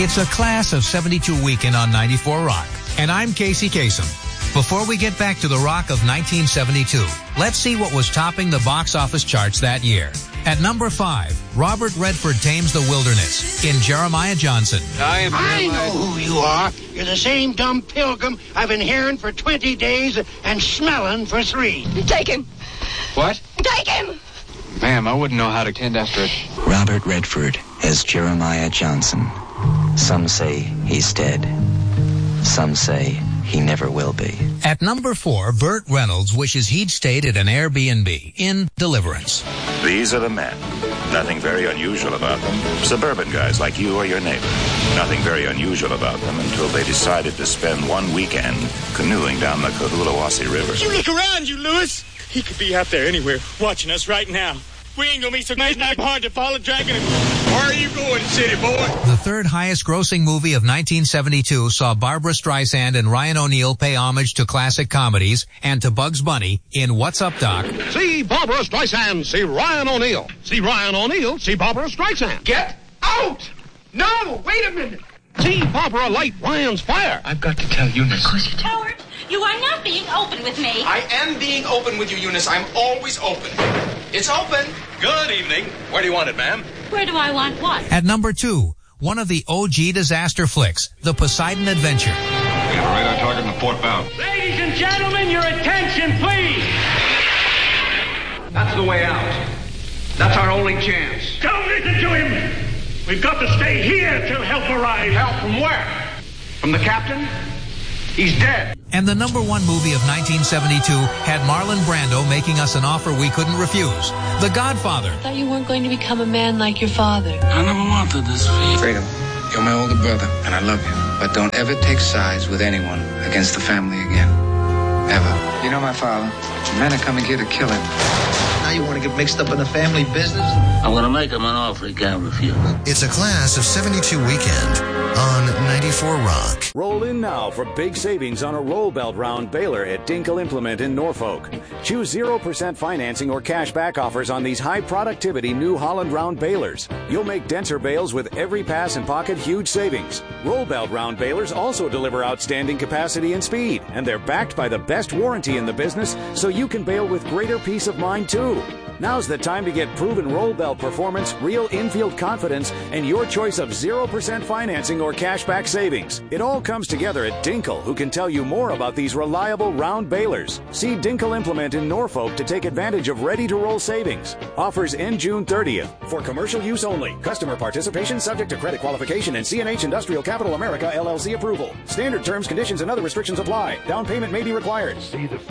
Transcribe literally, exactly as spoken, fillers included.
It's a Class of seventy-two weekend on ninety-four Rock. And I'm Casey Kasem. Before we get back to the rock of nineteen seventy-two, let's see what was topping the box office charts that year. At number five, Robert Redford tames the wilderness in Jeremiah Johnson. I am I know who you are. You're the same dumb pilgrim I've been hearing for twenty days and smelling for three. Take him. What? Take him. Ma'am, I wouldn't know how to tend after it. Robert Redford as Jeremiah Johnson. Some say he's dead. Some say he never will be. At number four, Burt Reynolds wishes he'd stayed at an Airbnb in Deliverance. These are the men. Nothing very unusual about them. Suburban guys like you or your neighbor. Nothing very unusual about them until they decided to spend one weekend canoeing down the Cohulawasi River. You look around you, Lewis. He could be out there anywhere watching us right now. We ain't gonna be so nice and hard to follow, dragging him. Where are you going, city boy? The third highest grossing movie of nineteen seventy-two saw Barbra Streisand and Ryan O'Neal pay homage to classic comedies and to Bugs Bunny in What's Up, Doc? See Barbra Streisand, see Ryan O'Neal. See Ryan O'Neal, see Barbra Streisand. Get out! No, wait a minute. See Barbara light Ryan's fire. I've got to tell Eunice. Howard, you are not being open with me. I am being open with you, Eunice. I'm always open. It's open. Good evening. Where do you want it, ma'am? Where do I want what? At number two, one of the O G disaster flicks, The Poseidon Adventure. We have a radar target in the port bow. Ladies and gentlemen, your attention, please. That's the way out. That's our only chance. Don't listen to him. We've got to stay here till help arrives. Help from where? From the captain? He's dead. And the number one movie of nineteen seventy-two had Marlon Brando making us an offer we couldn't refuse. The Godfather. I thought you weren't going to become a man like your father. I never wanted this for you. Freedom, you're my older brother, and I love you. But don't ever take sides with anyone against the family again. Ever. You know my father. The men are coming here to kill him. Now you want to get mixed up in the family business? I'm going to make him an offer he can't refuse. It's a Class of seventy-two weekend on ninety-four Rock. Roll in now for big savings on a roll belt round baler at Dinkle Implement in Norfolk. Choose zero percent financing or cash back offers on these high productivity New Holland round balers. You'll make denser bales with every pass and pocket huge savings. Roll belt round balers also deliver outstanding capacity and speed, and they're backed by the best warranty in the business, so you can bale with greater peace of mind too. Now's the time to get proven roll belt performance, real infield confidence, and your choice of zero percent financing or cashback savings. It all comes together at Dinkle, who can tell you more about these reliable round balers. See Dinkle Implement in Norfolk to take advantage of ready-to-roll savings. Offers end June thirtieth. For commercial use only. Customer participation subject to credit qualification and C and H Industrial Capital America L L C approval. Standard terms, conditions, and other restrictions apply. Down payment may be required. See the